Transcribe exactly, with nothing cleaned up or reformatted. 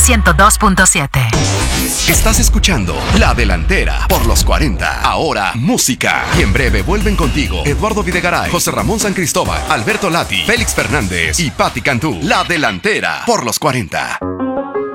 ciento dos punto siete. Estás escuchando La Delantera por los cuarenta. Ahora, música. Y en breve vuelven contigo Eduardo Videgaray, José Ramón San Cristóbal, Alberto Lati, Félix Fernández y Patti Cantú. La Delantera por los cuarenta.